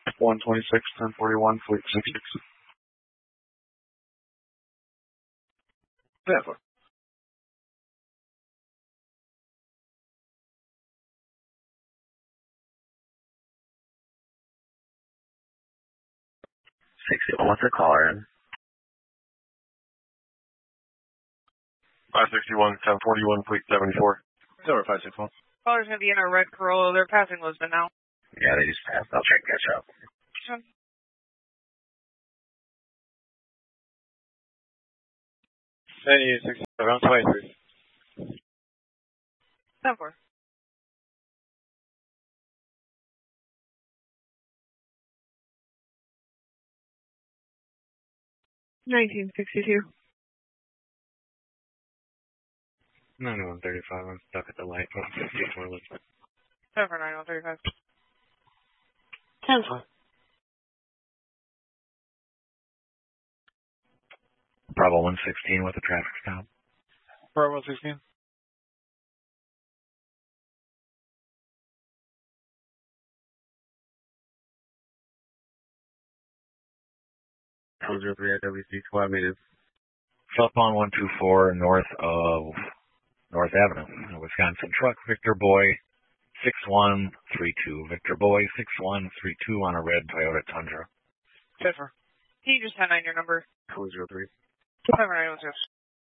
126, 1041, Fleet 66. Denver. What's the caller in? 561, 1041, Fleet 74. Silver 561. Caller's going to be in a red Corolla. They're passing Lisbon now. Yeah, they just passed. I'll try to catch up. Sure. 67, 23. 10-4. $19.62. 9135, I'm stuck at the light. 154 Lisbon. 7-4-9135. 10-4. Bravo 116 with a traffic stop. Bravo 116. Cruiser 3 IWC, squad meeting. Southbound 124 north of North Avenue, Wisconsin truck, Victor Boy 6132. Victor Boy 6132 on a red Toyota Tundra. 10-4. Can you just 10-9 your number? Cruiser 3. 7-9-1-6.